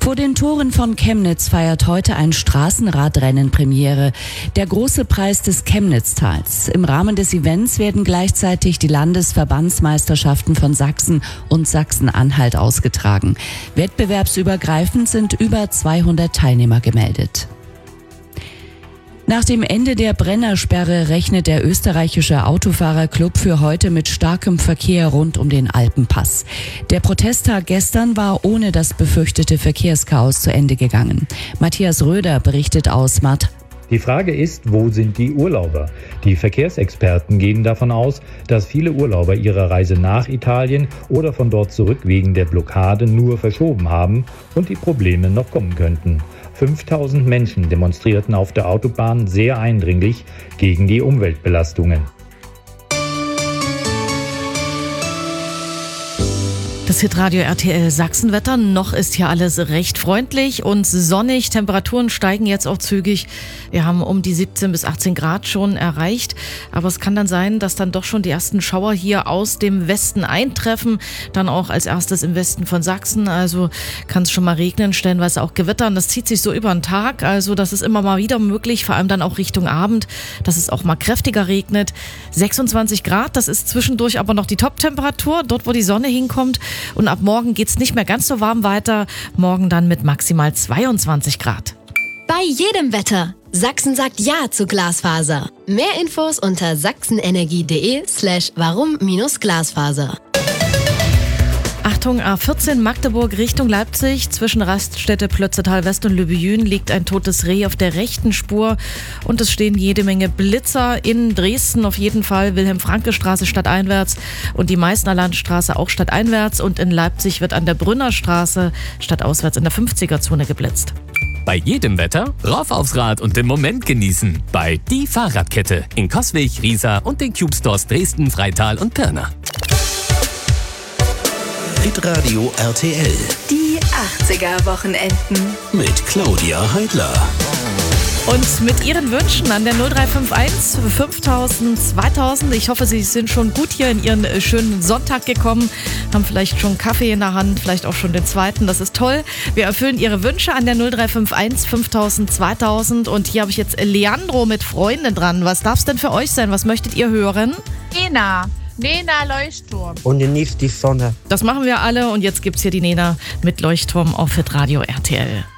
Vor den Toren von Chemnitz feiert heute ein Straßenradrennen Premiere, der große Preis des Chemnitztals. Im Rahmen des Events werden gleichzeitig die Landesverbandsmeisterschaften von Sachsen und Sachsen-Anhalt ausgetragen. Wettbewerbsübergreifend sind über 200 Teilnehmer gemeldet. Nach dem Ende der Brennersperre rechnet der österreichische Autofahrerclub für heute mit starkem Verkehr rund um den Alpenpass. Der Protesttag gestern war ohne das befürchtete Verkehrschaos zu Ende gegangen. Matthias Röder berichtet aus Matt. Die Frage ist, wo sind die Urlauber? Die Verkehrsexperten gehen davon aus, dass viele Urlauber ihre Reise nach Italien oder von dort zurück wegen der Blockade nur verschoben haben und die Probleme noch kommen könnten. 5000 Menschen demonstrierten auf der Autobahn sehr eindringlich gegen die Umweltbelastungen. Das Hitradio RTL Sachsenwetter. Noch ist hier alles recht freundlich und sonnig. Temperaturen steigen jetzt auch zügig. Wir haben um die 17 bis 18 Grad schon erreicht. Aber es kann dann sein, dass dann doch schon die ersten Schauer hier aus dem Westen eintreffen. Dann auch als erstes im Westen von Sachsen. Also kann es schon mal regnen, stellenweise auch gewittern. Das zieht sich so über den Tag. Also das ist immer mal wieder möglich, vor allem dann auch Richtung Abend, dass es auch mal kräftiger regnet. 26 Grad, das ist zwischendurch aber noch die Top-Temperatur, dort wo die Sonne hinkommt. Und ab morgen geht's nicht mehr ganz so warm weiter. Morgen dann mit maximal 22 Grad. Bei jedem Wetter. Sachsen sagt Ja zu Glasfaser. Mehr Infos unter sachsenenergie.de/warum-Glasfaser. Achtung, A14 Magdeburg Richtung Leipzig. Zwischen Raststätte Plötzetal West und Lübejün liegt ein totes Reh auf der rechten Spur. Und es stehen jede Menge Blitzer. In Dresden auf jeden Fall Wilhelm-Franke-Straße stadteinwärts und die Meißner Landstraße auch stadteinwärts. Und in Leipzig wird an der Brünner Straße stadtauswärts in der 50er-Zone geblitzt. Bei jedem Wetter rauf aufs Rad und den Moment genießen. Bei Die Fahrradkette in Coswig, Riesa und den Cube Stores Dresden, Freital und Pirna. Hitradio RTL. Die 80er-Wochenenden. Mit Claudia Heidler. Und mit Ihren Wünschen an der 0351 5000 2000. Ich hoffe, Sie sind schon gut hier in Ihren schönen Sonntag gekommen, haben vielleicht schon Kaffee in der Hand, vielleicht auch schon den zweiten. Das ist toll. Wir erfüllen Ihre Wünsche an der 0351 5000 2000. Und hier habe ich jetzt Leandro mit Freundin dran. Was darf es denn für euch sein? Was möchtet ihr hören? Nena Leuchtturm. Und genießt die Sonne. Das machen wir alle und jetzt gibt's hier die Nena mit Leuchtturm auf Hitradio RTL.